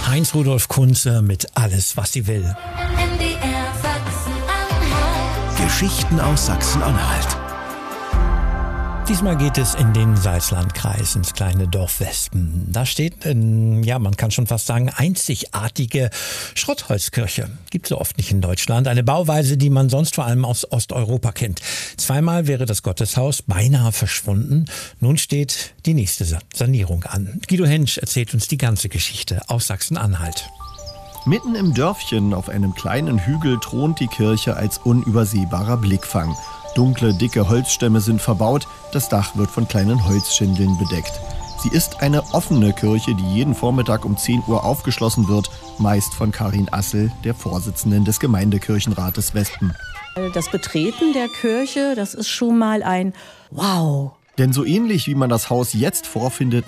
Heinz Rudolf Kunze mit Alles, was sie will. NDR Sachsen-Anhalt. Geschichten aus Sachsen-Anhalt. Diesmal geht es in den Salzlandkreis, ins kleine Dorf Wespen. Da steht, man kann schon fast sagen, einzigartige Schrottholzkirche. Gibt so oft nicht in Deutschland. Eine Bauweise, die man sonst vor allem aus Osteuropa kennt. Zweimal wäre das Gotteshaus beinahe verschwunden. Nun steht die nächste Sanierung an. Guido Hensch erzählt uns die ganze Geschichte aus Sachsen-Anhalt. Mitten im Dörfchen auf einem kleinen Hügel thront die Kirche als unübersehbarer Blickfang. Dunkle, dicke Holzstämme sind verbaut, das Dach wird von kleinen Holzschindeln bedeckt. Sie ist eine offene Kirche, die jeden Vormittag um 10 Uhr aufgeschlossen wird, meist von Karin Assel, der Vorsitzenden des Gemeindekirchenrates Wespen. Das Betreten der Kirche, das ist schon mal ein Wow. Denn so ähnlich wie man das Haus jetzt vorfindet,